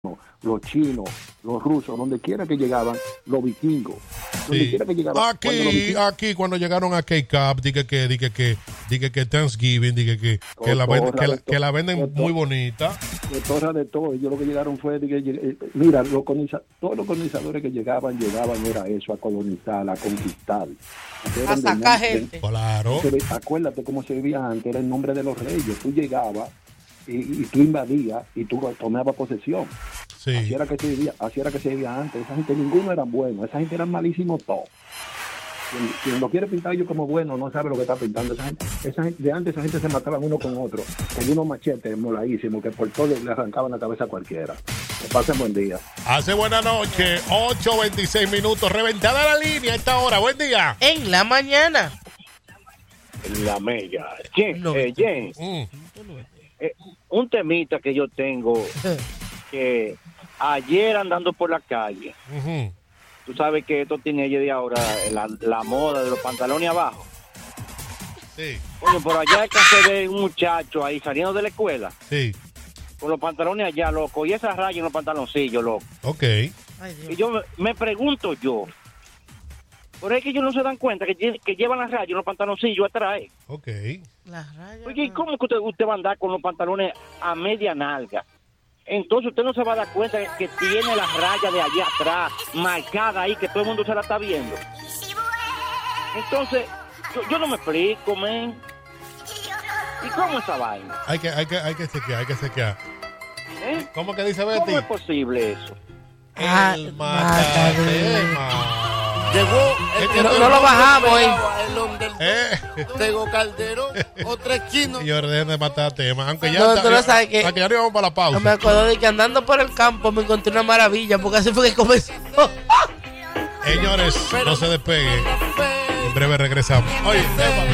los chinos, los rusos, donde quiera que llegaban, los vikingos. Donde Sí. quiera que llegaban. Aquí cuando llegaron a K-Cup, dije que Thanksgiving, que la venden muy bonita. De todo. Ellos lo que llegaron fue, mira, todos los colonizadores que llegaban era eso, a colonizar, a conquistar. A sacar gente. Claro. Acuérdate cómo se vivía antes, era el nombre de los reyes. Tú llegabas y tú invadías y tú tomabas posesión. Sí. Así era que se vivía antes. Esa gente, ninguno era bueno, esa gente era malísimo todo. Quien lo quiere pintar yo como bueno no sabe lo que está pintando. Esa gente, de antes esa gente se mataban uno con otro, con unos machetes moladísimos que por todo le arrancaban la cabeza a cualquiera. Que pasen buen día. Hace buena noche, 8:26, reventada la línea a esta hora, buen día. En la mañana. En la mella. James, un temita que yo tengo, que ayer andando por la calle, tú sabes que estos teenagers de ahora, la moda de los pantalones abajo. Sí. Oye, por allá es que se ve un muchacho ahí saliendo de la escuela. Sí. Con los pantalones allá, loco, y esas rayas en los pantaloncillos, loco. Ok. Y yo me pregunto por ahí que ellos no se dan cuenta que llevan las rayas en los pantaloncillos atrás. Ok. Las rayas. Oye, ¿y cómo que usted va a andar con los pantalones a media nalga? Entonces usted no se va a dar cuenta que tiene las rayas de allá atrás, marcada ahí, que todo el mundo se la está viendo. Entonces, yo no me explico, men. ¿Y cómo esa vaina? Hay que chequear. ¿Eh? ¿Cómo que dice Betty? ¿Cómo es posible eso? El matatema. Llegó no lo bajamos ahí. El hombre del Tego Calderón, otra esquina. Señor, dejen de matar temas. Aunque ya No, tú no sabes que- aunque ya no íbamos para la pausa. Me acuerdo de que andando por el campo me encontré una maravilla, porque así fue que comenzó. Señores, no se despeguen. En breve regresamos. Oye,